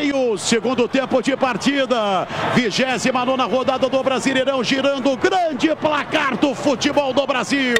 meio, segundo tempo de partida, 29ª rodada do Brasileirão, girando o grande placar do futebol do Brasil.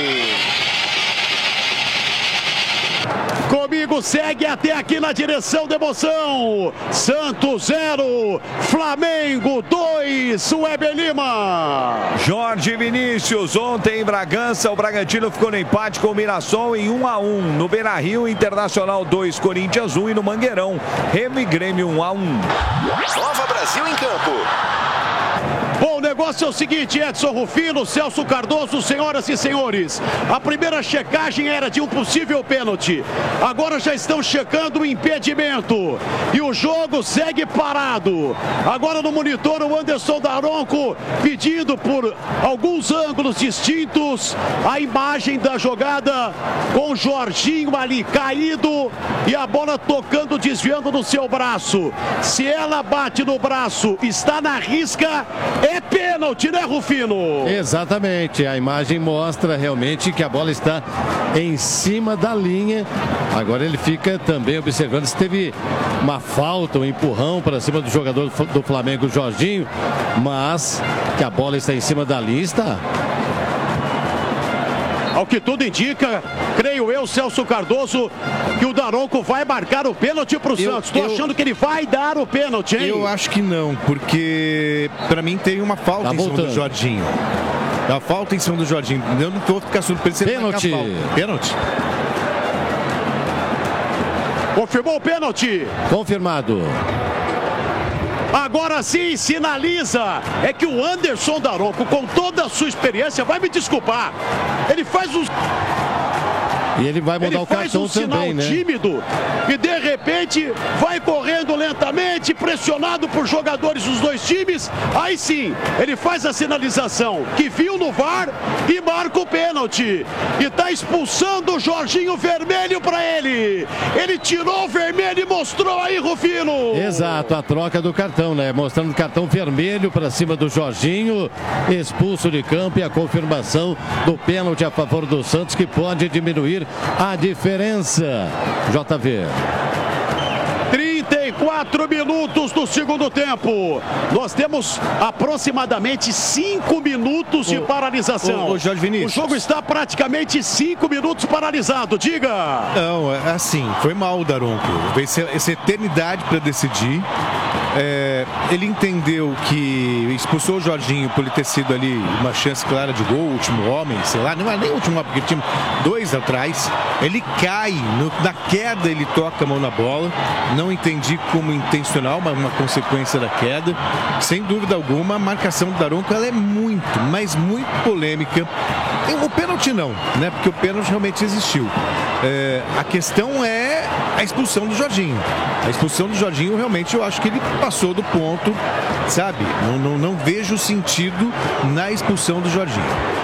Comigo segue até aqui na direção da emoção. Santos 0, Flamengo 2, Weber Lima. Jorge Vinícius, ontem em Bragança, o Bragantino ficou no empate com o Mirassol em 1-1. No Beira-Rio, Internacional 2, Corinthians 1 e no Mangueirão, Remo e Grêmio 1-1. Nova Brasil em campo. Bom, o negócio é o seguinte, Edson Rufino, Celso Cardoso, senhoras e senhores. A primeira checagem era de um possível pênalti. Agora já estão checando o impedimento. E o jogo segue parado. Agora no monitor o Anderson Daronco pedindo por alguns ângulos distintos a imagem da jogada com o Jorginho ali caído e a bola tocando, desviando no seu braço. Se ela bate no braço, está na risca, é pênalti, né, Rufino? Exatamente, a imagem mostra realmente que a bola está em cima da linha. Agora ele fica também observando se teve uma falta, um empurrão para cima do jogador do Flamengo, Jorginho, mas que a bola está em cima da linha, está. Ao que tudo indica, creio eu, Celso Cardoso, que o Daronco vai marcar o pênalti para o Santos. Estou achando que ele vai dar o pênalti, hein? Eu acho que não, porque para mim tem uma falta em cima do Jorginho. A falta em cima do Jorginho. Eu não vou ficar surpreso se ele marcar a falta. Pênalti. Confirmou o pênalti. Confirmado. Agora sim, sinaliza. É que o Anderson Daronco, com toda a sua experiência, vai me desculpar. Ele faz uns... E ele vai mudar o cartão também, né? Tímido e de repente vai correndo lentamente, pressionado por jogadores dos dois times. Aí sim, ele faz a sinalização que viu no VAR e marca o pênalti. E tá expulsando o Jorginho, vermelho para ele. Ele tirou o vermelho e mostrou aí, Rufino. Exato, a troca do cartão, né? Mostrando cartão vermelho para cima do Jorginho, expulso de campo, e a confirmação do pênalti a favor do Santos, que pode diminuir a diferença. JV. 34 minutos do segundo tempo. Nós temos aproximadamente 5 minutos de paralisação. O Jorge Vinícius. O jogo está praticamente 5 minutos paralisado. Diga. Não, é assim, foi mal o Daronco. Essa eternidade para decidir. Ele entendeu que expulsou o Jorginho por ele ter sido ali uma chance clara de gol, o último homem, sei lá, não era nem o último homem, porque tinha 2 atrás. Ele cai, na queda ele toca a mão na bola. Não entendi como intencional, mas uma consequência da queda. Sem dúvida alguma, a marcação do Daronco ela é muito, mas muito polêmica. O pênalti não, né? Porque o pênalti realmente existiu. A questão é a expulsão do Jorginho. A expulsão do Jorginho, realmente, eu acho que ele passou do ponto, sabe? Não vejo sentido na expulsão do Jorginho.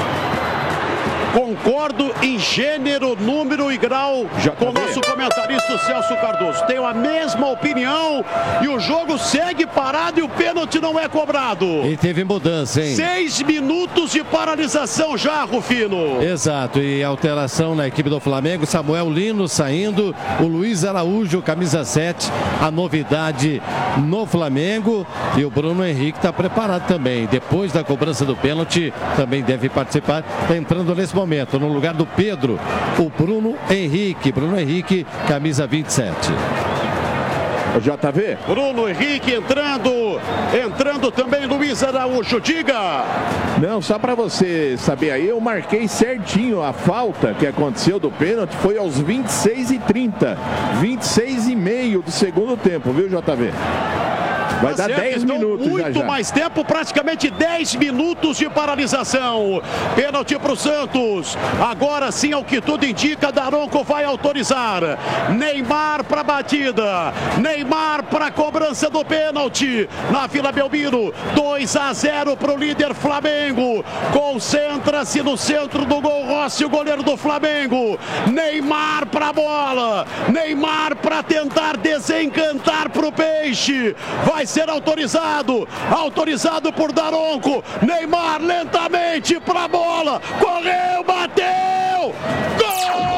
Concordo em gênero, número e grau com o nosso comentarista Celso Cardoso. Tenho a mesma opinião e o jogo segue parado e o pênalti não é cobrado. E teve mudança, hein? 6 minutos de paralisação já, Rufino. Exato, e alteração na equipe do Flamengo. Samuel Lino saindo, o Luiz Araújo, camisa 7, a novidade no Flamengo. E o Bruno Henrique está preparado também. Depois da cobrança do pênalti, também deve participar. Está entrando nesse momento, no lugar do Pedro, o Bruno Henrique. Bruno Henrique, camisa 27. O JV. Bruno Henrique entrando também Luiz Araújo, diga. Não, só para você saber aí, eu marquei certinho a falta que aconteceu do pênalti, foi aos 26h30, 26h30 do segundo tempo, viu, JV? Vai dar 10 minutos muito já. Mais tempo, praticamente 10 minutos de paralisação. Pênalti para o Santos. Agora sim, ao que tudo indica, Daronco vai autorizar. Neymar para a batida. Neymar para a cobrança do pênalti. Na Vila Belmiro, 2-0 para o líder Flamengo. Concentra-se no centro do gol Rossi, o goleiro do Flamengo. Neymar para a bola. Neymar para tentar desencantar para o Peixe. Vai ser autorizado por Daronco. Neymar lentamente para a bola, correu, bateu, gol!